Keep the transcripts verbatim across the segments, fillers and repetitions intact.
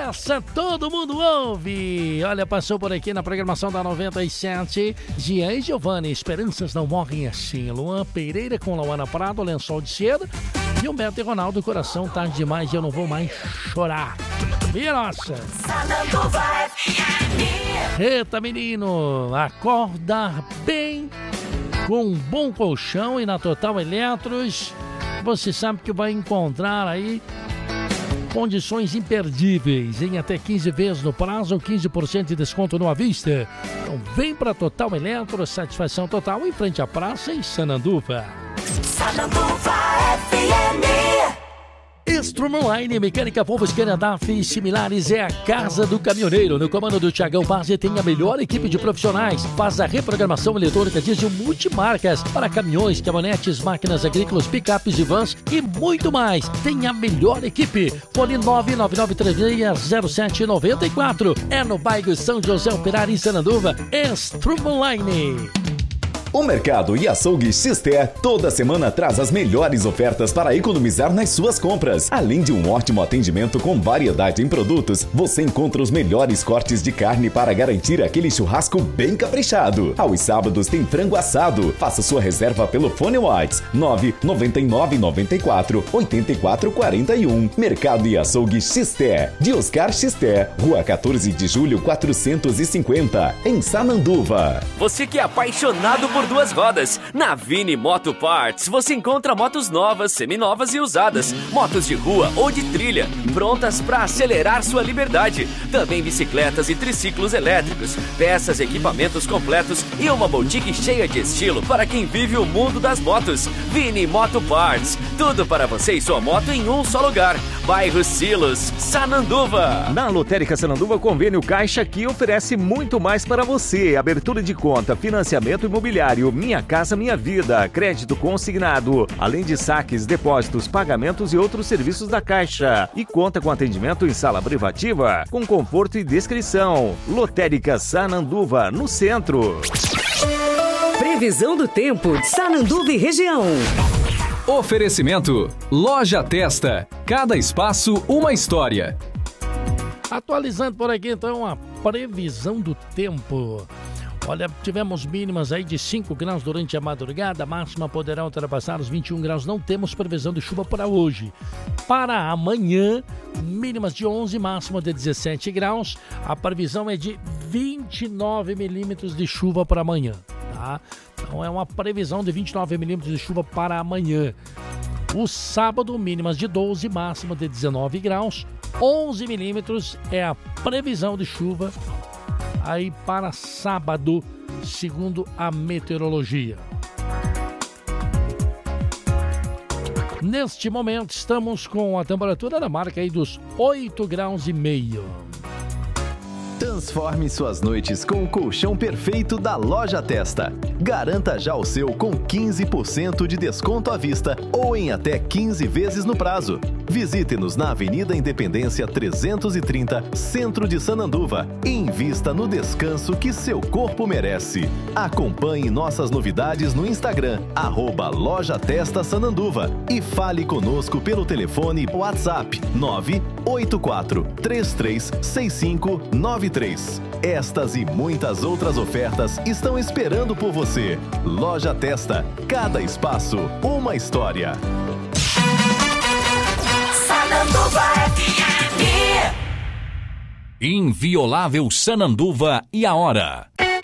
Essa todo mundo ouve. Olha, passou por aqui na programação da noventa e sete. Gian e Giovanni, Esperanças Não Morrem Assim. Luan Pereira com Lauana Prado, Lençol de Seda. E Humberto e Ronaldo, Coração Tarde Demais e Eu Não Vou Mais Chorar. Minha nossa. Eita, menino, acorda bem com um bom colchão e na Total Eletros você sabe que vai encontrar aí condições imperdíveis em até quinze vezes no prazo, quinze por cento de desconto no à vista. Então vem para Total Eletro, satisfação total em frente à praça em Sananduva. Sananduva F M. Strumline, Mecânica Volvo, Canadá e similares é a casa do caminhoneiro. No comando do Thiagão Base tem a melhor equipe de profissionais. Faz a reprogramação eletrônica diesel multimarcas para caminhões, caminhonetes, máquinas agrícolas, picapes e vans e muito mais. Tem a melhor equipe. Fone nove nove nove três seis zero sete nove quatro. É no bairro São José Operário em Sananduva. Strumline. O Mercado e Açougue Xister toda semana traz as melhores ofertas para economizar nas suas compras. Além de um ótimo atendimento com variedade em produtos, você encontra os melhores cortes de carne para garantir aquele churrasco bem caprichado. Aos sábados tem frango assado. Faça sua reserva pelo fone Whats nove nove nove nove quatro oito quatro quatro um. Mercado e Açougue Xister, de Oscar Xister, Rua quatorze de julho quatrocentos e cinquenta, em Sananduva. Você que é apaixonado por duas rodas, na Vini Moto Parts você encontra motos novas, seminovas e usadas, motos de rua ou de trilha, prontas para acelerar sua liberdade. Também bicicletas e triciclos elétricos, peças, equipamentos completos e uma boutique cheia de estilo para quem vive o mundo das motos. Vini Moto Parts, tudo para você e sua moto em um só lugar. Bairro Silos, Sananduva. Na Lotérica Sananduva, convênio Caixa que oferece muito mais para você. Abertura de conta, financiamento imobiliário, Minha Casa Minha Vida, crédito consignado, além de saques, depósitos, pagamentos e outros serviços da Caixa. E conta com atendimento em sala privativa, com conforto e descrição. Lotérica Sananduva, no centro. Previsão do tempo de Sananduva e região. Oferecimento Loja Testa. Cada espaço uma história. Atualizando por aqui então a previsão do tempo. Olha, tivemos mínimas aí de cinco graus durante a madrugada, a máxima poderá ultrapassar os vinte e um graus. Não temos previsão de chuva para hoje. Para amanhã, mínimas de onze, máxima de dezessete graus. A previsão é de vinte e nove milímetros de chuva para amanhã, tá? Então é uma previsão de vinte e nove milímetros de chuva para amanhã. O sábado, mínimas de doze, máxima de dezenove graus. onze milímetros é a previsão de chuva aí para sábado, segundo a meteorologia. Neste momento estamos com a temperatura na marca aí dos oito graus e meio. Transforme suas noites com o colchão perfeito da Loja Testa. Garanta já o seu com quinze por cento de desconto à vista ou em até quinze vezes no prazo. Visite-nos na Avenida Independência trezentos e trinta, Centro de Sananduva, e invista no descanso que seu corpo merece. Acompanhe nossas novidades no Instagram, arroba Loja Testa Sananduva, e fale conosco pelo telefone WhatsApp nove oito quatro três três seis cinco nove três. Estas e muitas outras ofertas estão esperando por você. Loja Testa, cada espaço, uma história. Sananduva F M. Inviolável Sananduva e a hora.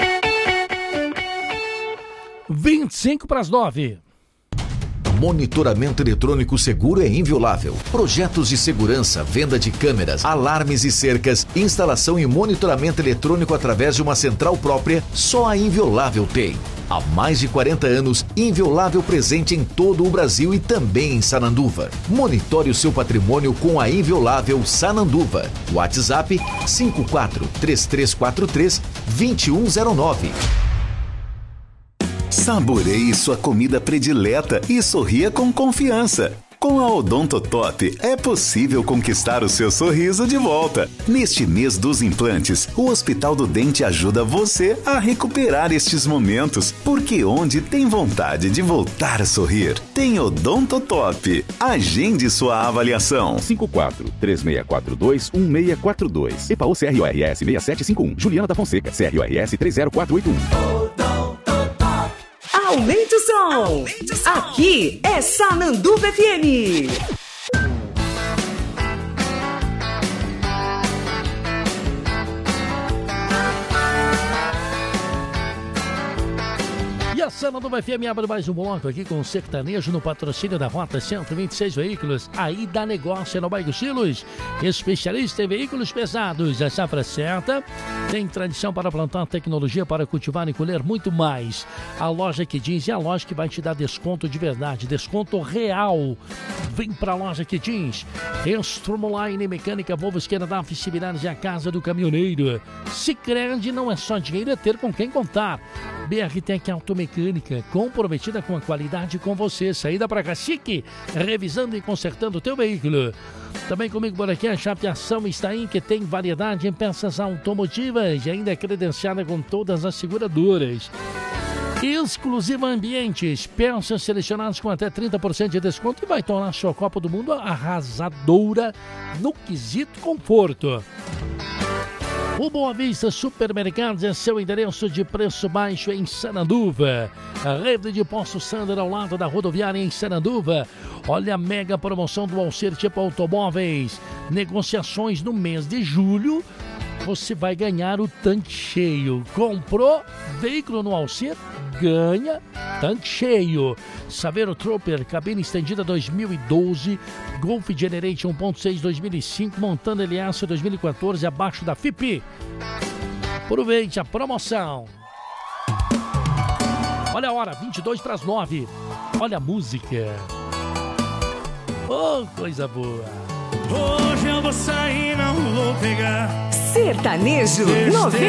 vinte e cinco para as nove. Monitoramento eletrônico seguro é inviolável. Projetos de segurança, venda de câmeras, alarmes e cercas, instalação e monitoramento eletrônico através de uma central própria, só a Inviolável tem. Há mais de quarenta anos, Inviolável presente em todo o Brasil e também em Sananduva. Monitore o seu patrimônio com a Inviolável Sananduva. WhatsApp cinco quatro três três quatro três dois um zero nove. Saboreie sua comida predileta e sorria com confiança. Com a Odontotop é possível conquistar o seu sorriso de volta. Neste mês dos implantes, o Hospital do Dente ajuda você a recuperar estes momentos, porque onde tem vontade de voltar a sorrir, tem Odontotop. Agende sua avaliação. cinco quatro três seis quatro dois um seis quatro dois. E P A U C R O R S seis sete cinco um. Juliana da Fonseca, C R O R S três zero quatro oito um. Aumente o som. Aumente o som. Aqui é Sananduva F M. E a Sananduva F M abre mais um bloco aqui com o sertanejo no patrocínio da Rota cento e vinte e seis Veículos. Aí dá negócio no bairro Silos. Especialista em veículos pesados. A safra certa tem tradição para plantar, tecnologia para cultivar e colher muito mais. A loja que diz é a loja que vai te dar desconto de verdade, desconto real. Vem pra loja que diz. Instrumoline, mecânica, Volvo, esquerda da Similares e a casa do caminhoneiro. Sicredi não é só dinheiro, é ter com quem contar. B R Tech Automecânica, comprometida com a qualidade com você. Saída para Cacique, revisando e consertando o teu veículo. Também comigo por aqui a Chapeação Estaim, que tem variedade em peças automotivas e ainda é credenciada com todas as seguradoras. Exclusiva Ambientes, peças selecionadas com até trinta por cento de desconto e vai tornar sua Copa do Mundo arrasadora no quesito conforto. O Boa Vista Supermercados é seu endereço de preço baixo em Sananduva. A rede de Poço Sander ao lado da rodoviária em Sananduva. Olha a mega promoção do Alcir Tipo Automóveis. Negociações no mês de julho. Você vai ganhar o tanque cheio. Comprou veículo no Alcir? Ganha tanque cheio. Saveiro Trooper, cabine estendida dois mil e doze, Golf Generation um ponto seis dois mil e cinco, Montana L S dois mil e quatorze, abaixo da F I P. Aproveite a promoção. Olha a hora, vinte e dois para as nove. Olha a música. Oh, coisa boa. Hoje eu vou sair, não vou pegar Sertanejo noventa.